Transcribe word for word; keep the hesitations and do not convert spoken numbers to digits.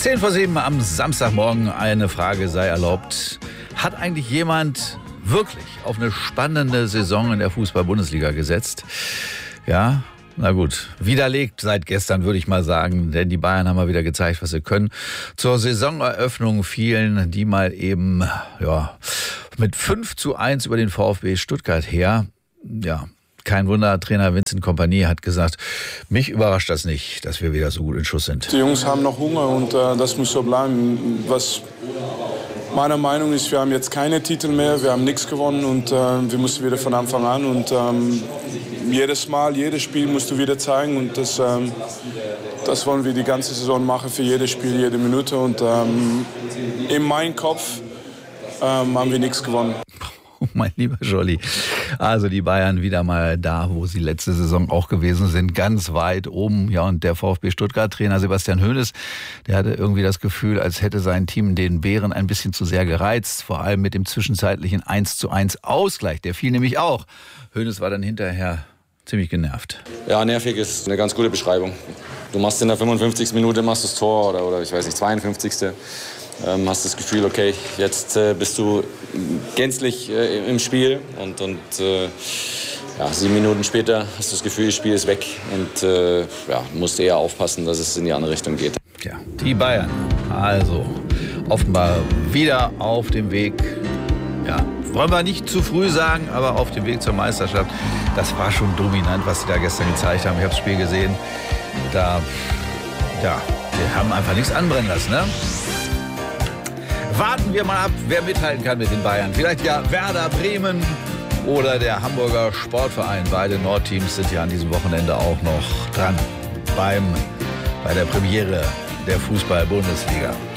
zehn vor sieben am Samstagmorgen. Eine Frage sei erlaubt. Hat eigentlich jemand wirklich auf eine spannende Saison in der Fußball-Bundesliga gesetzt? Ja, na gut. Widerlegt seit gestern, würde ich mal sagen. Denn die Bayern haben mal wieder gezeigt, was sie können. Zur Saisoneröffnung fielen die mal eben ja, mit fünf zu eins über den VfB Stuttgart her. Ja, kein Wunder, Trainer Vincent Kompany hat gesagt, mich überrascht das nicht, dass wir wieder so gut in Schuss sind. Die Jungs haben noch Hunger und äh, das muss so bleiben. Was meiner Meinung ist, wir haben jetzt keine Titel mehr, wir haben nichts gewonnen und äh, wir müssen wieder von Anfang an. Und ähm, jedes Mal, jedes Spiel musst du wieder zeigen und das, ähm, das wollen wir die ganze Saison machen, für jedes Spiel, jede Minute. Und ähm, in meinem Kopf ähm, haben wir nichts gewonnen. Mein lieber Jolly. Also die Bayern wieder mal da, wo sie letzte Saison auch gewesen sind, ganz weit oben. Ja, und der VfB Stuttgart-Trainer Sebastian Hoeneß, der hatte irgendwie das Gefühl, als hätte sein Team den Bären ein bisschen zu sehr gereizt. Vor allem mit dem zwischenzeitlichen eins zu eins Ausgleich. Der fiel nämlich auch. Hoeneß war dann hinterher ziemlich genervt. Ja, nervig ist eine ganz gute Beschreibung. Du machst in der fünfundfünfzigsten Minute machst du das Tor oder, oder ich weiß nicht, zweiundfünfzigsten Ähm, hast das Gefühl, okay, jetzt äh, bist du gänzlich äh, im Spiel und, und äh, ja, sieben Minuten später hast du das Gefühl, das Spiel ist weg und äh, ja, musst eher aufpassen, dass es in die andere Richtung geht. Ja, die Bayern, also offenbar wieder auf dem Weg, ja, wollen wir nicht zu früh sagen, aber auf dem Weg zur Meisterschaft. Das war schon dominant, was sie da gestern gezeigt haben. Ich habe das Spiel gesehen, da, ja, die haben einfach nichts anbrennen lassen, ne? Warten wir mal ab, wer mithalten kann mit den Bayern. Vielleicht ja Werder Bremen oder der Hamburger Sportverein. Beide Nordteams sind ja an diesem Wochenende auch noch dran beim, bei der Premiere der Fußball-Bundesliga.